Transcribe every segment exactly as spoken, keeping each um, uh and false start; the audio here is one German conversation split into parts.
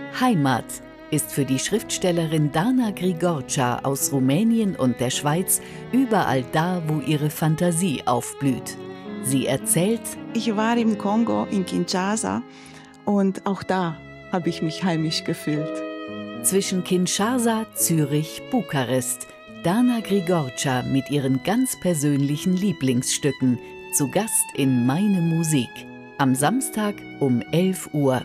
Heimat ist für die Schriftstellerin Dana Grigorcia aus Rumänien und der Schweiz überall da, wo ihre Fantasie aufblüht. Sie erzählt: Ich war im Kongo, in Kinshasa, und auch da habe ich mich heimisch gefühlt. Zwischen Kinshasa, Zürich, Bukarest. Dana Grigorcia mit ihren ganz persönlichen Lieblingsstücken. Zu Gast in Meine Musik. Am Samstag um elf Uhr.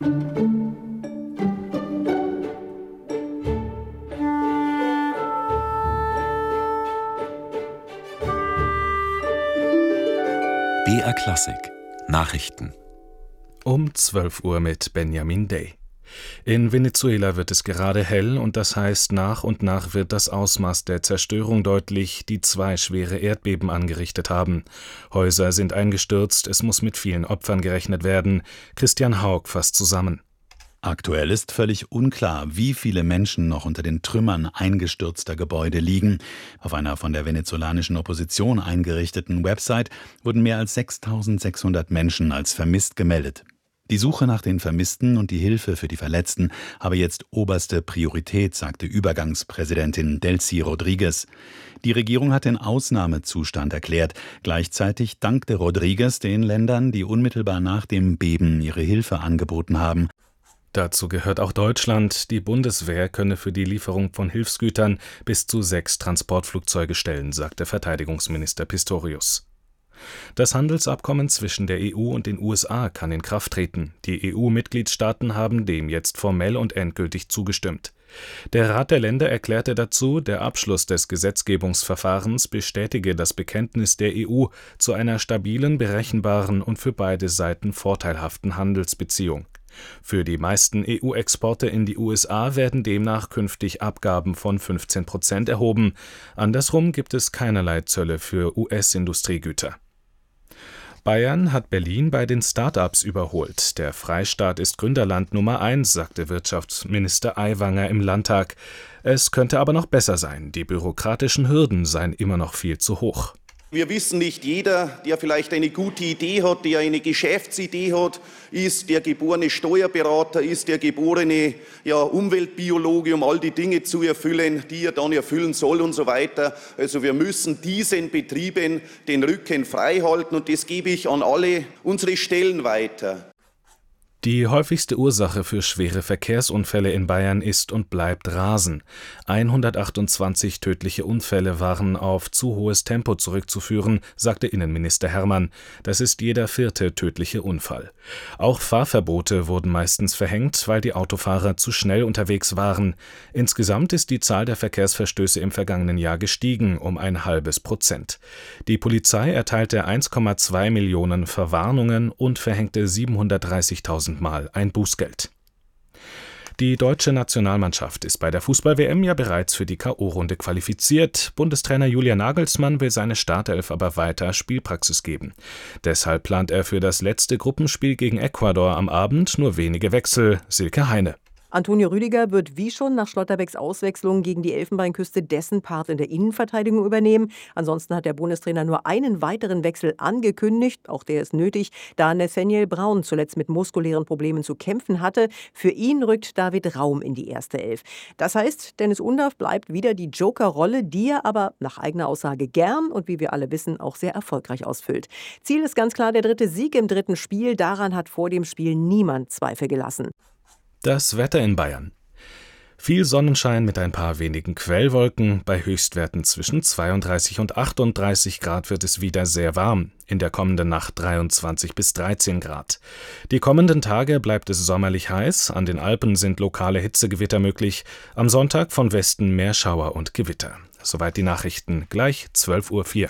B R Klassik Nachrichten um zwölf Uhr mit Benjamin Day. In Venezuela wird es gerade hell und das heißt, nach und nach wird das Ausmaß der Zerstörung deutlich, die zwei schwere Erdbeben angerichtet haben. Häuser sind eingestürzt, es muss mit vielen Opfern gerechnet werden. Christian Haug fasst zusammen. Aktuell ist völlig unklar, wie viele Menschen noch unter den Trümmern eingestürzter Gebäude liegen. Auf einer von der venezolanischen Opposition eingerichteten Website wurden mehr als sechstausendsechshundert Menschen als vermisst gemeldet. Die Suche nach den Vermissten und die Hilfe für die Verletzten habe jetzt oberste Priorität, sagte Übergangspräsidentin Delcy Rodriguez. Die Regierung hat den Ausnahmezustand erklärt. Gleichzeitig dankte Rodriguez den Ländern, die unmittelbar nach dem Beben ihre Hilfe angeboten haben. Dazu gehört auch Deutschland. Die Bundeswehr könne für die Lieferung von Hilfsgütern bis zu sechs Transportflugzeuge stellen, sagte Verteidigungsminister Pistorius. Das Handelsabkommen zwischen der E U und den U S A kann in Kraft treten. Die E U-Mitgliedstaaten haben dem jetzt formell und endgültig zugestimmt. Der Rat der Länder erklärte dazu, der Abschluss des Gesetzgebungsverfahrens bestätige das Bekenntnis der E U zu einer stabilen, berechenbaren und für beide Seiten vorteilhaften Handelsbeziehung. Für die meisten E U-Exporte in die U S A werden demnach künftig Abgaben von fünfzehn Prozent erhoben. Andersrum gibt es keinerlei Zölle für U S-Industriegüter. Bayern hat Berlin bei den Start-ups überholt. Der Freistaat ist Gründerland Nummer eins, sagte Wirtschaftsminister Aiwanger im Landtag. Es könnte aber noch besser sein. Die bürokratischen Hürden seien immer noch viel zu hoch. Wir wissen nicht, jeder, der vielleicht eine gute Idee hat, der eine Geschäftsidee hat, ist der geborene Steuerberater, ist der geborene ja, Umweltbiologe, um all die Dinge zu erfüllen, die er dann erfüllen soll und so weiter. Also wir müssen diesen Betrieben den Rücken frei halten und das gebe ich an alle unsere Stellen weiter. Die häufigste Ursache für schwere Verkehrsunfälle in Bayern ist und bleibt Rasen. hundertachtundzwanzig tödliche Unfälle waren auf zu hohes Tempo zurückzuführen, sagte Innenminister Hermann. Das ist jeder vierte tödliche Unfall. Auch Fahrverbote wurden meistens verhängt, weil die Autofahrer zu schnell unterwegs waren. Insgesamt ist die Zahl der Verkehrsverstöße im vergangenen Jahr gestiegen um ein halbes Prozent. Die Polizei erteilte eins Komma zwei Millionen Verwarnungen und verhängte siebenhundertdreißigtausend Mal ein Bußgeld. Die deutsche Nationalmannschaft ist bei der Fußball-W M ja bereits für die K O-Runde qualifiziert. Bundestrainer Julian Nagelsmann will seine Startelf aber weiter Spielpraxis geben. Deshalb plant er für das letzte Gruppenspiel gegen Ecuador am Abend nur wenige Wechsel. Silke Heine. Antonio Rüdiger wird wie schon nach Schlotterbecks Auswechslung gegen die Elfenbeinküste dessen Part in der Innenverteidigung übernehmen. Ansonsten hat der Bundestrainer nur einen weiteren Wechsel angekündigt. Auch der ist nötig, da Nathaniel Braun zuletzt mit muskulären Problemen zu kämpfen hatte. Für ihn rückt David Raum in die erste Elf. Das heißt, Dennis Undaff bleibt wieder die Joker-Rolle, die er aber nach eigener Aussage gern und wie wir alle wissen auch sehr erfolgreich ausfüllt. Ziel ist ganz klar der dritte Sieg im dritten Spiel. Daran hat vor dem Spiel niemand Zweifel gelassen. Das Wetter in Bayern. Viel Sonnenschein mit ein paar wenigen Quellwolken. Bei Höchstwerten zwischen zweiunddreißig und achtunddreißig Grad wird es wieder sehr warm. In der kommenden Nacht dreiundzwanzig bis dreizehn Grad. Die kommenden Tage bleibt es sommerlich heiß. An den Alpen sind lokale Hitzegewitter möglich. Am Sonntag von Westen mehr Schauer und Gewitter. Soweit die Nachrichten. Gleich zwölf Uhr vier.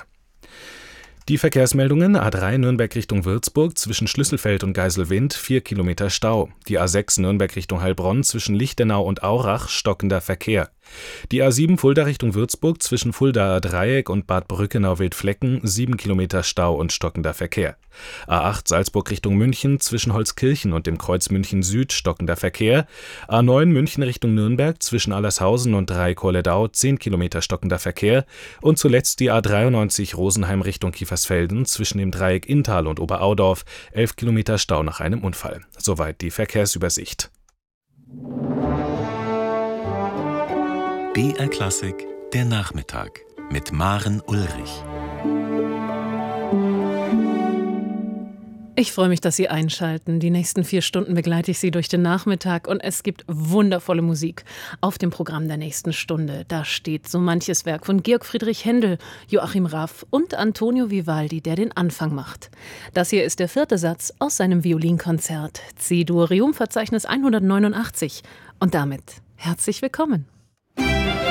Die Verkehrsmeldungen: A drei Nürnberg Richtung Würzburg zwischen Schlüsselfeld und Geiselwind vier Kilometer Stau. Die A sechs Nürnberg Richtung Heilbronn zwischen Lichtenau und Aurach stockender Verkehr. Die A sieben Fulda Richtung Würzburg zwischen Fuldaer Dreieck und Bad Brückenau-Wildflecken sieben Kilometer Stau und stockender Verkehr. A acht Salzburg Richtung München zwischen Holzkirchen und dem Kreuz München Süd stockender Verkehr. A neun München Richtung Nürnberg zwischen Allershausen und Dreieck-Holledau zehn Kilometer stockender Verkehr. Und zuletzt die A dreiundneunzig Rosenheim Richtung Kiefersfelden zwischen dem Dreieck Inntal und Oberaudorf elf Kilometer Stau nach einem Unfall. Soweit die Verkehrsübersicht. B R Klassik, der Nachmittag mit Maren Ulrich. Ich freue mich, dass Sie einschalten. Die nächsten vier Stunden begleite ich Sie durch den Nachmittag und es gibt wundervolle Musik auf dem Programm der nächsten Stunde. Da steht so manches Werk von Georg Friedrich Händel, Joachim Raff und Antonio Vivaldi, der den Anfang macht. Das hier ist der vierte Satz aus seinem Violinkonzert C-Dur-Reum-Verzeichnis hundertneunundachtzig. Und damit herzlich willkommen.